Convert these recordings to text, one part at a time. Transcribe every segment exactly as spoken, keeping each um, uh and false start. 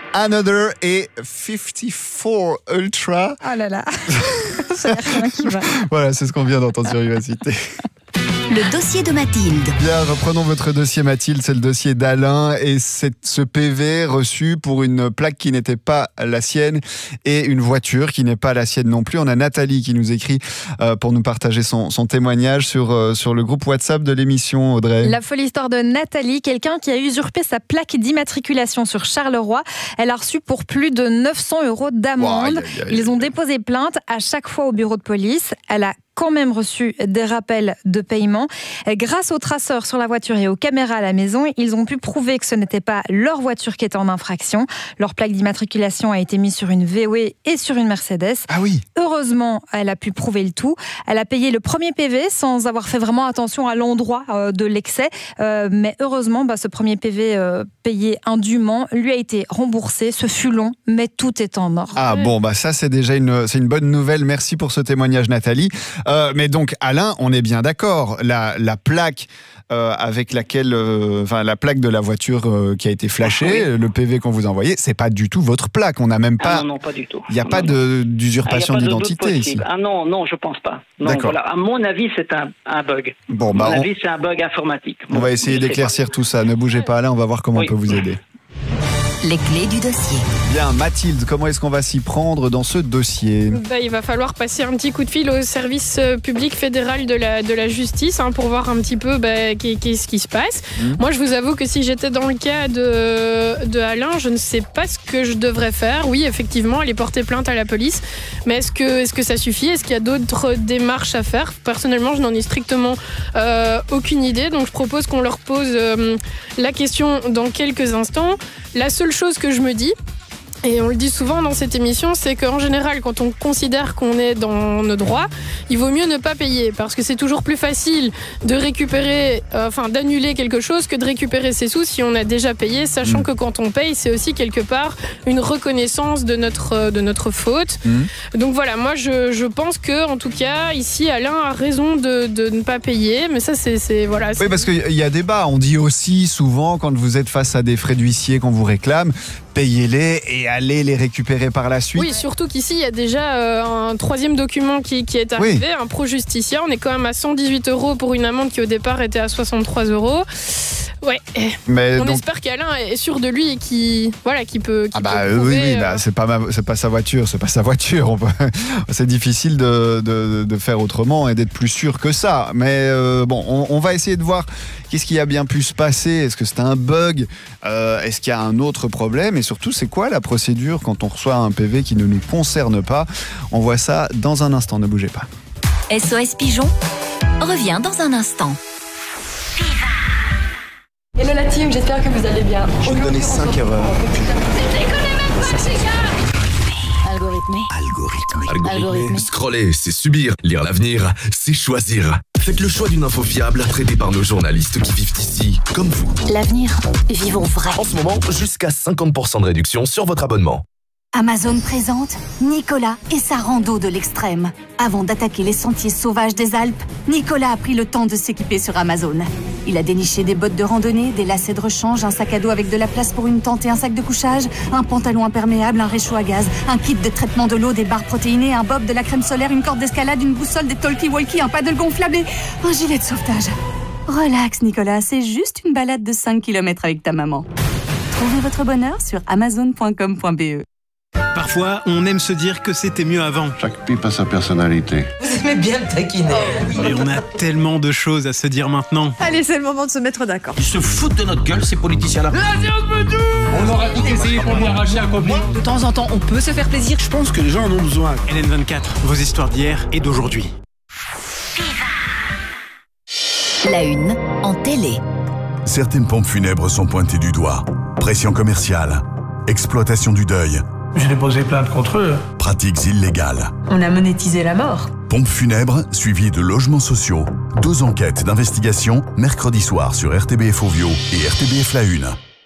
Another et cinquante-quatre Ultra. Oh là là, ça a l'air rien qui va. Voilà, c'est ce qu'on vient d'entendre sur Vivacité. Le dossier de Mathilde. Bien, reprenons votre dossier Mathilde, c'est le dossier d'Alain et c'est ce P V reçu pour une plaque qui n'était pas la sienne et une voiture qui n'est pas la sienne non plus. On a Nathalie qui nous écrit euh, pour nous partager son, son témoignage sur, euh, sur le groupe WhatsApp de l'émission, Audrey. La folle histoire de Nathalie, quelqu'un qui a usurpé sa plaque d'immatriculation sur Charleroi. Elle a reçu pour plus de neuf cents euros d'amende. Wow, aïe, aïe, aïe. Ils ont déposé plainte à chaque fois au bureau de police. Elle a quand même reçu des rappels de paiement. Grâce aux traceurs sur la voiture et aux caméras à la maison, ils ont pu prouver que ce n'était pas leur voiture qui était en infraction. Leur plaque d'immatriculation a été mise sur une V W et sur une Mercedes. Ah oui. Heureusement, elle a pu prouver le tout. Elle a payé le premier P V sans avoir fait vraiment attention à l'endroit euh, de l'excès. Euh, mais heureusement, bah, ce premier P V euh, payé indûment lui a été remboursé. Ce fut long, mais tout est en ordre. Ah bon, bah ça c'est déjà une, c'est une bonne nouvelle. Merci pour ce témoignage, Nathalie. Euh, mais donc, Alain, on est bien d'accord. La, la plaque euh, avec laquelle, euh, enfin la plaque de la voiture euh, qui a été flashée, ah, oui. Le P V qu'on vous a envoyé, c'est pas du tout votre plaque. On n'a même pas. Ah non, non, pas du tout. Il n'y a non, pas de, d'usurpation ah, d'identité ici. Ah non, non, je pense pas. Non, d'accord. Voilà. À mon avis, c'est un, un bug. Bon, à bah, mon on... avis, c'est un bug informatique. On bon, va essayer d'éclaircir tout ça. Ne bougez pas, Alain. On va voir comment oui. on peut vous aider. Les clés du dossier. Bien, Mathilde, comment est-ce qu'on va s'y prendre dans ce dossier ? Bah, il va falloir passer un petit coup de fil au service public fédéral de la, de la justice hein, pour voir un petit peu bah, qu'est-ce qui se passe. Mmh. Moi, je vous avoue que si j'étais dans le cas de, de Alain, je ne sais pas ce que je devrais faire. Oui, effectivement, aller porter plainte à la police. Mais est-ce que, est-ce que ça suffit ? Est-ce qu'il y a d'autres démarches à faire ? Personnellement, je n'en ai strictement euh, aucune idée. Donc, je propose qu'on leur pose euh, la question dans quelques instants. La seule chose que je me dis, et on le dit souvent dans cette émission, c'est qu'en général, quand on considère qu'on est dans nos droits, il vaut mieux ne pas payer, parce que c'est toujours plus facile de récupérer, euh, enfin d'annuler quelque chose que de récupérer ses sous si on a déjà payé, sachant mmh. que quand on paye, c'est aussi quelque part une reconnaissance de notre, de notre faute. Mmh. Donc voilà, moi je, je pense que, en tout cas, ici, Alain a raison de, de ne pas payer, mais ça c'est... c'est voilà, c'est... Oui, parce qu'il y a débat, on dit aussi souvent, quand vous êtes face à des frais d'huissier qu'on vous réclame, payez-les et allez les récupérer par la suite. Oui, surtout qu'ici, il y a déjà euh, un troisième document qui, qui est arrivé, oui. un pro-justicia. On est quand même à cent dix-huit euros pour une amende qui au départ était à soixante-trois euros. Ouais. Mais on donc... espère qu'Alain est sûr de lui et qu'il voilà, qu'il peut, qu'il ah bah, peut prouver, oui, oui, euh... bah, c'est pas ma, c'est pas sa voiture, c'est pas sa voiture. On peut... c'est difficile de, de, de faire autrement et d'être plus sûr que ça. Mais euh, bon, on, on va essayer de voir qu'est-ce qui a bien pu se passer. Est-ce que c'est un bug ? euh, Est-ce qu'il y a un autre problème ? Et surtout, c'est quoi la procédure quand on reçoit un P V qui ne nous concerne pas ? On voit ça dans un instant, ne bougez pas. S O S Pigeon revient dans un instant. Hello la team, j'espère que vous allez bien. Je vais donner cinq erreurs. Algorithmé. Algorithmé. Algorithmé. Scroller, c'est subir. Lire l'avenir, c'est choisir. Faites le choix d'une info fiable, traitée par nos journalistes qui vivent ici, comme vous. L'avenir, vivons vrai. En ce moment, jusqu'à cinquante pour cent de réduction sur votre abonnement. Amazon présente Nicolas et sa rando de l'extrême. Avant d'attaquer les sentiers sauvages des Alpes, Nicolas a pris le temps de s'équiper sur Amazon. Il a déniché des bottes de randonnée, des lacets de rechange, un sac à dos avec de la place pour une tente et un sac de couchage, un pantalon imperméable, un réchaud à gaz, un kit de traitement de l'eau, des barres protéinées, un bob, de la crème solaire, une corde d'escalade, une boussole, des talkie-walkie, un paddle gonflable et un gilet de sauvetage. Relax Nicolas, c'est juste une balade de cinq kilomètres avec ta maman. Trouvez votre bonheur sur amazon point com point b e. Parfois, on aime se dire que c'était mieux avant. Chaque pipe a sa personnalité. Vous aimez bien le taquiner. Mais on a tellement de choses à se dire maintenant. Allez, c'est le moment de se mettre d'accord. Ils se foutent de notre gueule, ces politiciens-là. La science me tue. On aura tout essayé pour lui arracher un copain. De temps en temps, on peut se faire plaisir. Je pense que les gens en ont besoin. L N vingt-quatre, vos histoires d'hier et d'aujourd'hui. La une en télé. Certaines pompes funèbres sont pointées du doigt. Pression commerciale, exploitation du deuil. J'ai déposé plainte contre eux. Pratiques illégales. On a monétisé la mort. Pompes funèbres suivies de logements sociaux. Deux enquêtes d'investigation mercredi soir sur R T B F Ovio et R T B F La Une.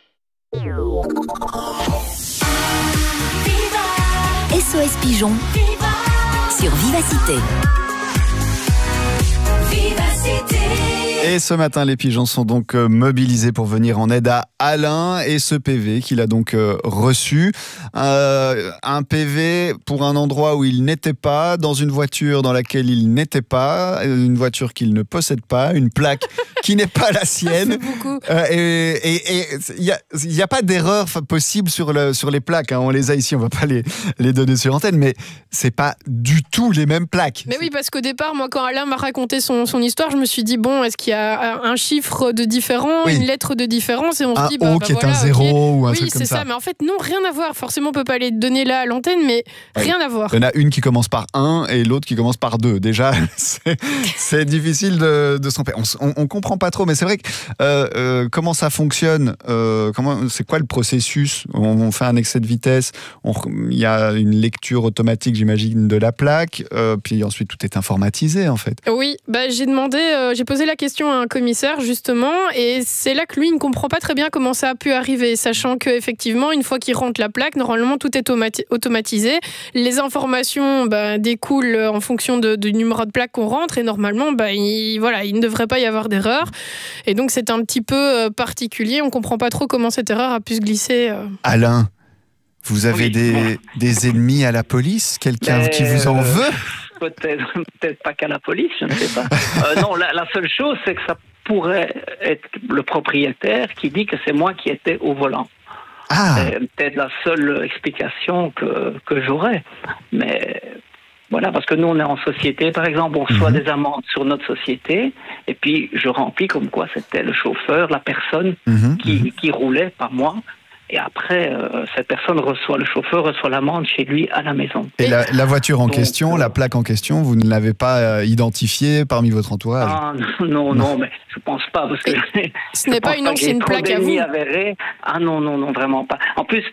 S O S Pigeon sur Vivacité. Et ce matin, les pigeons sont donc mobilisés pour venir en aide à Alain et ce P V qu'il a donc euh, reçu. Euh, un P V pour un endroit où il n'était pas, dans une voiture dans laquelle il n'était pas, une voiture qu'il ne possède pas, une plaque qui n'est pas la sienne. Euh, et il n'y a, y a pas d'erreur possible sur, le, sur les plaques. Hein. On les a ici, on ne va pas les, les donner sur antenne, mais ce n'est pas du tout les mêmes plaques. Mais oui, parce qu'au départ, moi, quand Alain m'a raconté son, son histoire, je me suis dit, bon, est-ce qu'il y a un chiffre de différent, oui. une lettre de différence, et on un se dit, bah, O bah, qui voilà, est un zéro okay. ou un oui, truc comme ça. Oui, c'est ça, mais en fait, non, rien à voir. Forcément, on ne peut pas les donner là à l'antenne, mais oui. rien à voir. Il y en a une qui commence par un et l'autre qui commence par deux. Déjà, c'est, c'est difficile de, de s'en faire. On ne comprend pas trop, mais c'est vrai que euh, euh, comment ça fonctionne, euh, comment, c'est quoi le processus? on, on fait un excès de vitesse, il y a une lecture automatique, j'imagine, de la plaque, euh, puis ensuite tout est informatisé en fait. Oui, bah, j'ai demandé, euh, j'ai posé la question à un commissaire justement, et c'est là que lui il ne comprend pas très bien comment ça a pu arriver, sachant qu'effectivement, une fois qu'il rentre la plaque, normalement tout est automati- automatisé, les informations bah, découlent en fonction de, du numéro de plaque qu'on rentre, et normalement, bah, il, voilà, il ne devrait pas y avoir d'erreur, et donc c'est un petit peu particulier, on ne comprend pas trop comment cette erreur a pu se glisser. Euh. Alain, vous avez oui, des, bon. des ennemis à la police? Quelqu'un Mais qui vous en euh, veut? Peut-être, peut-être pas qu'à la police, je ne sais pas. euh, non, la, la seule chose, c'est que ça pourrait être le propriétaire qui dit que c'est moi qui étais au volant. Ah. C'est peut-être la seule explication que, que j'aurais. Mais voilà, parce que nous, on est en société, par exemple, on reçoit mm-hmm. des amendes sur notre société, et puis je remplis comme quoi c'était le chauffeur, la personne mm-hmm. qui, qui roulait, pas moi. Et après, euh, cette personne reçoit, le chauffeur reçoit l'amende chez lui à la maison. Et la, la voiture en Donc, question, euh, la plaque en question, vous ne l'avez pas euh, identifiée parmi votre entourage? Ah non, non, non, mais je pense pas, parce que ce n'est pas une ancienne plaque à vous. Avérés. Ah non, non, non, vraiment pas. En plus,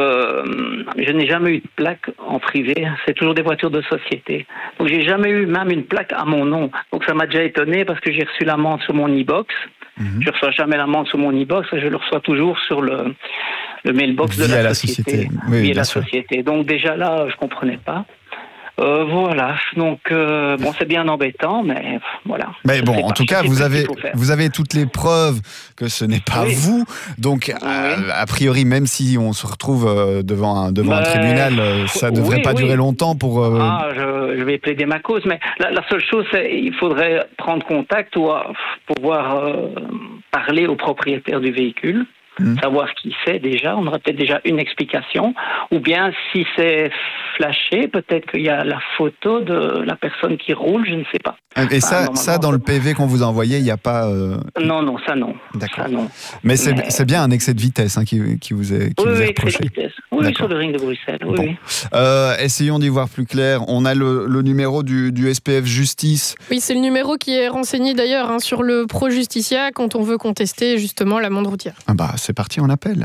euh, je n'ai jamais eu de plaque en privé. C'est toujours des voitures de société. Donc j'ai jamais eu même une plaque à mon nom. Donc ça m'a déjà étonné parce que j'ai reçu l'amende sur mon e-box. Mm-hmm. Je ne reçois jamais l'amende sur mon e-box, je le reçois toujours sur le, le mailbox de la, la société. société. Oui, via la sûr. société. Donc déjà là, je ne comprenais pas. Euh, voilà, donc euh, bon, c'est bien embêtant, mais voilà. Mais bon, en pas. tout cas, vous avez, vous avez toutes les preuves que ce n'est pas oui. vous. Donc, oui. euh, a priori, même si on se retrouve euh, devant un, devant bah, un tribunal, euh, ça ne devrait oui, pas oui. durer longtemps pour. Euh... Ah, je, je vais plaider ma cause, mais la, la seule chose, c'est qu'il faudrait prendre contact ou euh, pouvoir euh, parler au propriétaire du véhicule. Mmh. Savoir qui c'est déjà, on aurait peut-être déjà une explication, ou bien si c'est flashé, peut-être qu'il y a la photo de la personne qui roule, je ne sais pas. Et ça, enfin, ça dans le P V qu'on vous a envoyé, il n'y a pas... Euh... Non, non, ça non. D'accord. Ça, non. Mais c'est, Mais c'est bien un excès de vitesse hein, qui, qui vous est, qui oui, vous est oui, reproché. excès de vitesse. Oui, D'accord. Sur le ring de Bruxelles, oui. Bon. oui. Euh, essayons d'y voir plus clair. On a le, le numéro du, du S P F Justice. Oui, c'est le numéro qui est renseigné d'ailleurs hein, sur le Pro Justicia quand on veut contester justement l'amende routière. Ah bah, c'est parti, on appelle.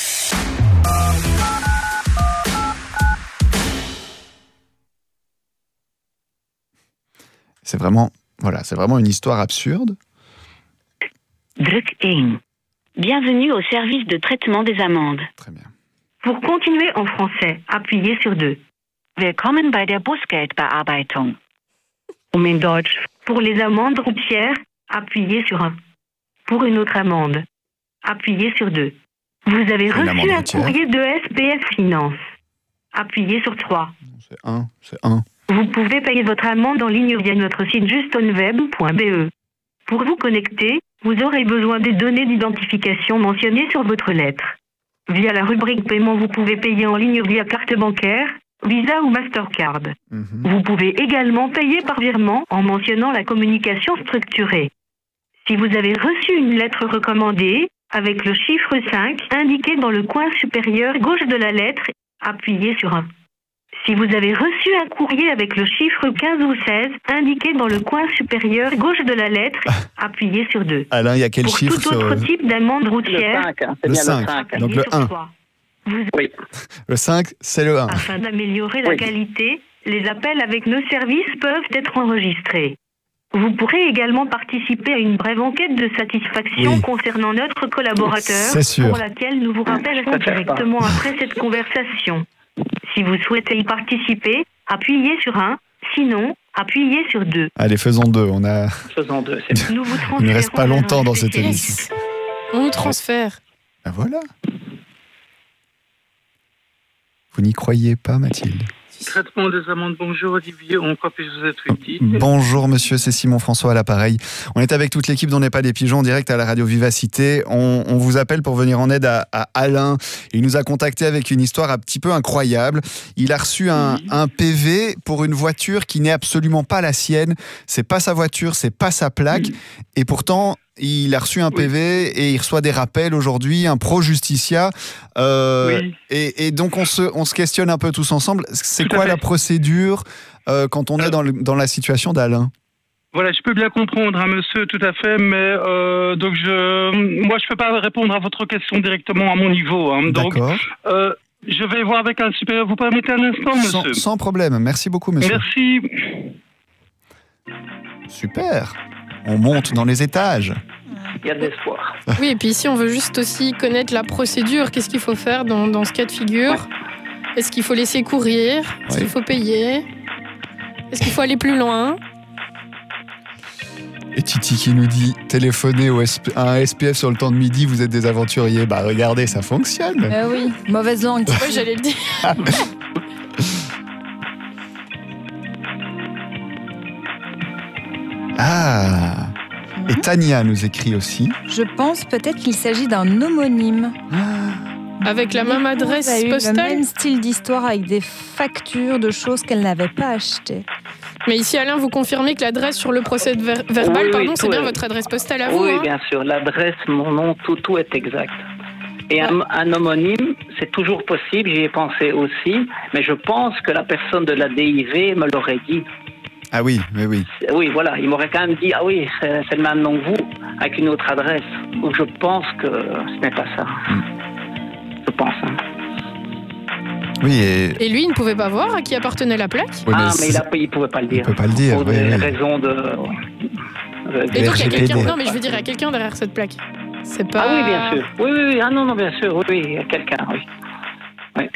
C'est vraiment, voilà, c'est vraiment une histoire absurde. Druk un. Bienvenue au service de traitement des amendes. Très bien. Pour continuer en français, appuyez sur deux. Willkommen bei der Bußgeldbearbeitung. Um in Deutsch. Pour les amendes routières, appuyez sur un. Pour une autre amende, appuyez sur deux. Vous avez reçu un courrier de S P F Finance. Appuyez sur trois. C'est un, c'est un. Vous pouvez payer votre amende en ligne via notre site justonweb point b e. Pour vous connecter, vous aurez besoin des données d'identification mentionnées sur votre lettre. Via la rubrique paiement, vous pouvez payer en ligne via carte bancaire, Visa ou Mastercard. Mm-hmm. Vous pouvez également payer par virement en mentionnant la communication structurée. Si vous avez reçu une lettre recommandée, avec le chiffre cinq indiqué dans le coin supérieur gauche de la lettre, appuyez sur un. Si vous avez reçu un courrier avec le chiffre quinze ou seize indiqué dans le coin supérieur gauche de la lettre, appuyez sur deux. Alain, il y a quel Pour chiffre tout autre sur... type d'amende routière, le cinq, hein, c'est le bien cinq. le cinq. Donc le un. Vous... Oui. Le cinq, c'est le un. Afin d'améliorer la oui. qualité, les appels avec nos services peuvent être enregistrés. Vous pourrez également participer à une brève enquête de satisfaction oui. concernant notre collaborateur, pour laquelle nous vous rappellerons directement après cette conversation. Si vous souhaitez y participer, appuyez sur un, sinon, appuyez sur deux. Allez, faisons deux. On a... Faisons deux, c'est bien. Nous vous Il ne reste pas longtemps dans cette émission. On nous transfère. Ben voilà. Vous n'y croyez pas, Mathilde? Traitement des amendes, bonjour Olivier, en quoi puis-je vous être utile? Bonjour monsieur, c'est Simon François à l'appareil. On est avec toute l'équipe d'On n'est pas des pigeons en direct à la radio Vivacité. On, on vous appelle pour venir en aide à, à Alain. Il nous a contacté avec une histoire un petit peu incroyable. Il a reçu un, oui. un P V pour une voiture qui n'est absolument pas la sienne. C'est pas sa voiture, c'est pas sa plaque. Oui. Et pourtant, il a reçu un P V oui. et il reçoit des rappels aujourd'hui, un pro-justicia. Euh, oui. et, et donc, on se, on se questionne un peu tous ensemble. C'est tout quoi la procédure euh, quand on est dans, le, dans la situation d'Alain? Voilà, je peux bien comprendre, hein, monsieur, tout à fait, mais euh, donc je, moi, je ne peux pas répondre à votre question directement à mon niveau. Hein, D'accord. Donc, euh, je vais voir avec un supérieur. Vous permettez un instant, monsieur? Sans, sans problème. Merci beaucoup, monsieur. Merci. Super. On monte dans les étages. Il y a de l'espoir. Oui, et puis ici, on veut juste aussi connaître la procédure. Qu'est-ce qu'il faut faire dans, dans ce cas de figure? Ouais. Est-ce qu'il faut laisser courir? Est-ce ouais. qu'il faut payer? Est-ce qu'il faut aller plus loin? Et Titi qui nous dit téléphoner au S P, à un S P F sur le temps de midi, vous êtes des aventuriers. Bah regardez, ça fonctionne. Euh, oui, mauvaise langue. Oui, j'allais le dire. Ah. Et Tania nous écrit aussi. Je pense peut-être qu'il s'agit d'un homonyme. Ah. Avec la même adresse postale. Le même style d'histoire avec des factures de choses qu'elle n'avait pas achetées. Mais ici, Alain, vous confirmez que l'adresse sur le procès ver- verbal, oui, pardon, oui, c'est bien est... votre adresse postale à vous? Oui, hein? bien sûr. L'adresse, mon nom, tout, tout est exact. Et ouais. un, un homonyme, c'est toujours possible, j'y ai pensé aussi, mais je pense que la personne de la D I V me l'aurait dit. Ah oui, oui, oui. Oui, voilà, il m'aurait quand même dit, ah oui, c'est, c'est le même nom que vous, avec une autre adresse. Donc je pense que ce n'est pas ça. Mm. Je pense. Hein. Oui, et... et lui, il ne pouvait pas voir à qui appartenait la plaque? Oui, mais ah, mais il ne pouvait pas le dire. Il ne peut pas le dire, pour oui, des oui. raisons de... Et donc, il y a quelqu'un... Non, mais je veux dire, il y a quelqu'un derrière cette plaque. C'est pas... Ah oui, bien sûr. Oui, oui, oui. Ah non, non, bien sûr. Oui, oui, il y a quelqu'un, oui. oui.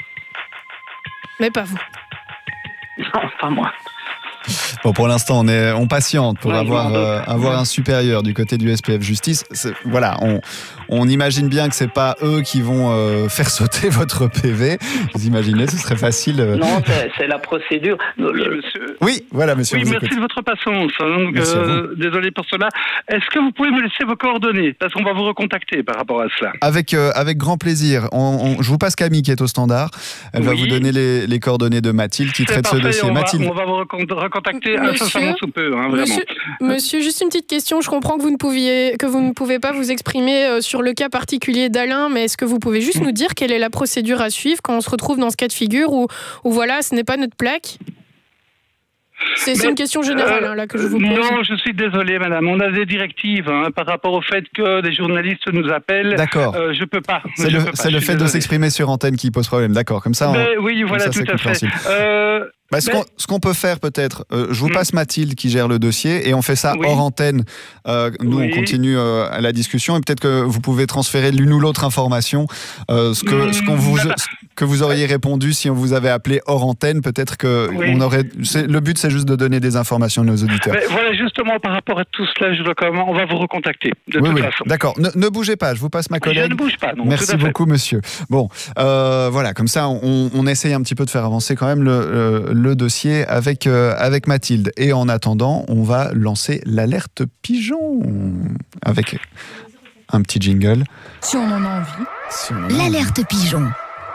Mais pas vous. Non, pas moi. Bon, pour l'instant, on est, on patiente pour ouais, avoir, euh, avoir un supérieur du côté du S P F Justice. C'est, voilà, on, on imagine bien que c'est pas eux qui vont euh, faire sauter votre P V. Vous imaginez, ce serait facile. Euh... Non, c'est, c'est la procédure. Le, le... Monsieur... Oui, voilà, monsieur. Oui, merci écoute. de votre patience. Hein, donc, euh, désolé pour cela. Est-ce que vous pouvez me laisser vos coordonnées? Parce qu'on va vous recontacter par rapport à cela. Avec, euh, avec grand plaisir. On, on, je vous passe Camille qui est au standard. Elle oui. va vous donner les, les coordonnées de Mathilde qui c'est traite parfait, ce dossier. On Mathilde. Va, on va vous recontacter. Monsieur, sous peu, hein, monsieur, monsieur, juste une petite question. Je comprends que vous ne pouviez, que vous ne pouvez pas vous exprimer sur le cas particulier d'Alain, mais est-ce que vous pouvez juste nous dire quelle est la procédure à suivre quand on se retrouve dans ce cas de figure où, où voilà, ce n'est pas notre plaque? C'est, c'est une question générale euh, hein, là que je vous pose. Non, je suis désolé, madame. On a des directives hein, par rapport au fait que des journalistes nous appellent. D'accord. Euh, je peux pas. C'est je le, peux pas, c'est le fait désolé. de s'exprimer sur antenne qui pose problème. D'accord. Comme ça. On, Mais, oui, voilà, ça, tout à fait. Euh, Bah, ce, mais... qu'on, ce qu'on peut faire peut-être, euh, je vous passe Mathilde qui gère le dossier et on fait ça oui. hors antenne. Euh, nous, oui. on continue euh, à la discussion et peut-être que vous pouvez transférer l'une ou l'autre information. Euh, ce, que, mmh, ce, qu'on vous, ce que vous auriez répondu si on vous avait appelé hors antenne, peut-être que oui. on aurait. C'est, le but, c'est juste de donner des informations à nos auditeurs. Mais voilà, justement, par rapport à tout cela, je dois quand même, on va vous recontacter. De oui, toute oui. façon. D'accord. Ne, ne bougez pas. Je vous passe ma collègue. Je ne bouge pas. Non, Merci beaucoup, monsieur. Bon, euh, voilà, comme ça, on, on essaye un petit peu de faire avancer quand même le, euh, le dossier. Avec, euh, avec Mathilde. Et en attendant, on va lancer l'alerte pigeon avec un petit jingle. Si on en a envie. Si on en a l'alerte envie. pigeon.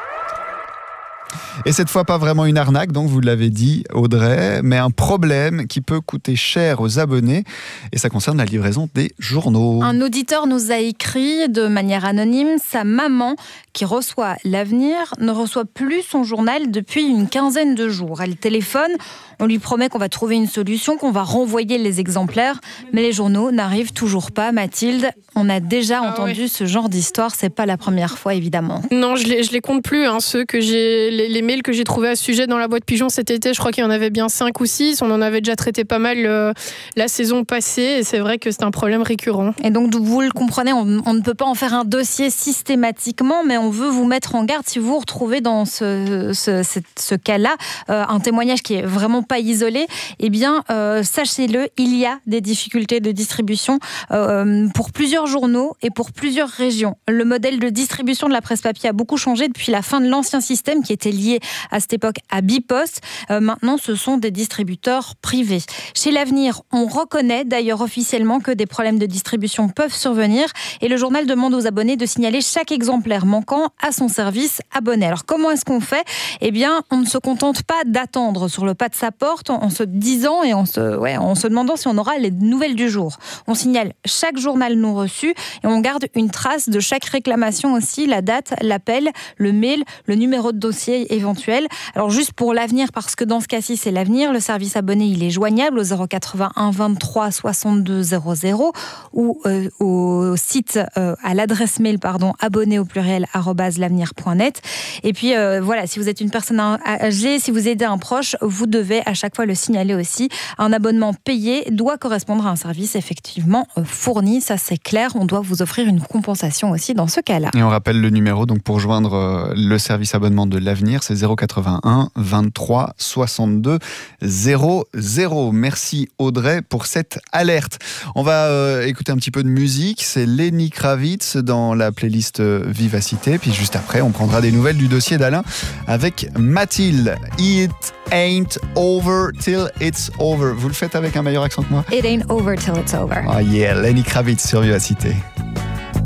Et cette fois, pas vraiment une arnaque, donc vous l'avez dit, Audrey, mais un problème qui peut coûter cher aux abonnés. Et ça concerne la livraison des journaux. Un auditeur nous a écrit de manière anonyme, sa maman, qui reçoit l'Avenir, ne reçoit plus son journal depuis une quinzaine de jours. Elle téléphone, on lui promet qu'on va trouver une solution, qu'on va renvoyer les exemplaires, mais les journaux n'arrivent toujours pas. Mathilde, on a déjà ah entendu ouais. ce genre d'histoire, c'est pas la première fois évidemment. Non, je les, je les compte plus, hein, ceux que j'ai... Les, les des mails que j'ai trouvés à ce sujet dans la boîte pigeon cet été. Je crois qu'il y en avait bien cinq ou six. On en avait déjà traité pas mal euh, la saison passée et c'est vrai que c'est un problème récurrent. Et donc, vous le comprenez, on, on ne peut pas en faire un dossier systématiquement, mais on veut vous mettre en garde si vous vous retrouvez dans ce, ce, ce, ce cas-là, euh, un témoignage qui est vraiment pas isolé. Eh bien, euh, sachez-le, il y a des difficultés de distribution euh, pour plusieurs journaux et pour plusieurs régions. Le modèle de distribution de la presse papier a beaucoup changé depuis la fin de l'ancien système qui était lié à cette époque à Bipost. Euh, maintenant, ce sont des distributeurs privés. Chez l'Avenir, on reconnaît d'ailleurs officiellement que des problèmes de distribution peuvent survenir et le journal demande aux abonnés de signaler chaque exemplaire manquant à son service abonné. Alors, comment est-ce qu'on fait ? Eh bien, on ne se contente pas d'attendre sur le pas de sa porte en se disant et en se, ouais, en se demandant si on aura les nouvelles du jour. On signale chaque journal non reçu et on garde une trace de chaque réclamation aussi, la date, l'appel, le mail, le numéro de dossier éventuel. Alors juste pour l'Avenir, parce que dans ce cas-ci c'est l'Avenir, le service abonné il est joignable au zéro quatre-vingt-un vingt-trois soixante-deux zéro zéro ou euh, au site euh, à l'adresse mail pardon abonné au pluriel arobase l'avenir point net. Et puis euh, voilà, si vous êtes une personne âgée, si vous aidez un proche, vous devez à chaque fois le signaler aussi. Un abonnement payé doit correspondre à un service effectivement fourni, ça c'est clair. On doit vous offrir une compensation aussi dans ce cas-là. Et on rappelle le numéro donc pour joindre le service abonnement de l'Avenir, c'est zéro quatre-vingt-un vingt-trois soixante-deux zéro zéro. Merci Audrey pour cette alerte. On va euh, écouter un petit peu de musique, c'est Lenny Kravitz dans la playlist Vivacité, puis juste après on prendra des nouvelles du dossier d'Alain avec Mathilde. It ain't over till it's over. Vous le faites avec un meilleur accent que moi? It ain't over till it's over. Oh yeah, Lenny Kravitz sur Vivacité.